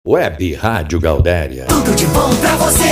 Web Rádio Gaudéria. Tudo de bom pra você.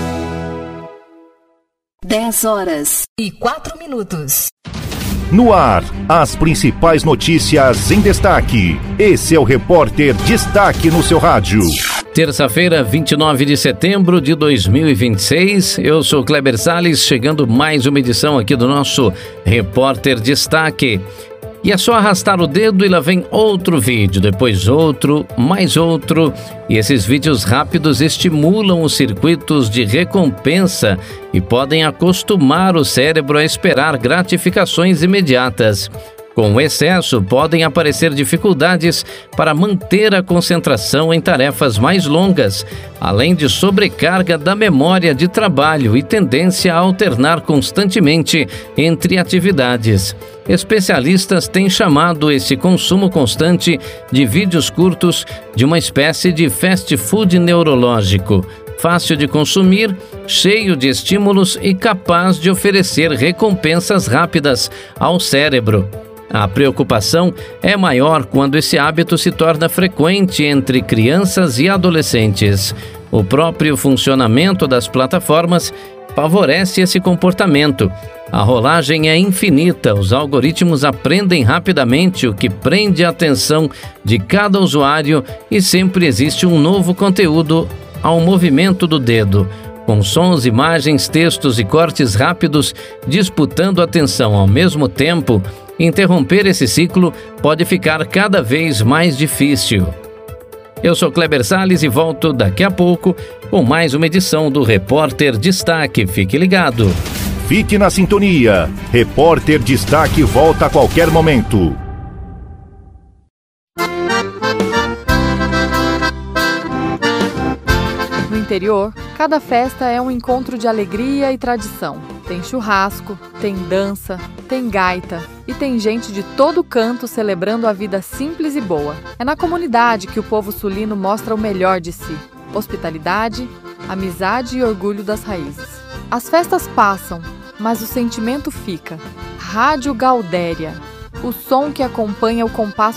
10h04. No ar, as principais notícias em destaque. Esse é o Repórter Destaque no seu rádio. Terça-feira, 29 de setembro de 2026. Eu sou Kleber Salles, chegando mais uma edição aqui do nosso Repórter Destaque. E é só arrastar o dedo e lá vem outro vídeo, depois outro, mais outro. E esses vídeos rápidos estimulam os circuitos de recompensa e podem acostumar o cérebro a esperar gratificações imediatas. Com o excesso, podem aparecer dificuldades para manter a concentração em tarefas mais longas, além de sobrecarga da memória de trabalho e tendência a alternar constantemente entre atividades. Especialistas têm chamado esse consumo constante de vídeos curtos de uma espécie de fast food neurológico, fácil de consumir, cheio de estímulos e capaz de oferecer recompensas rápidas ao cérebro. A preocupação é maior quando esse hábito se torna frequente entre crianças e adolescentes. O próprio funcionamento das plataformas favorece esse comportamento. A rolagem é infinita, os algoritmos aprendem rapidamente o que prende a atenção de cada usuário e sempre existe um novo conteúdo ao movimento do dedo, com sons, imagens, textos e cortes rápidos disputando a atenção ao mesmo tempo. Interromper esse ciclo pode ficar cada vez mais difícil. Eu sou Kleber Salles e volto daqui a pouco com mais uma edição do Repórter Destaque. Fique ligado. Fique na sintonia. Repórter Destaque volta a qualquer momento. No interior, cada festa é um encontro de alegria e tradição. Tem churrasco, tem dança, tem gaita e tem gente de todo canto celebrando a vida simples e boa. É na comunidade que o povo sulino mostra o melhor de si: hospitalidade, amizade e orgulho das raízes. As festas passam, mas o sentimento fica. Rádio Gaudéria, o som que acompanha o compasso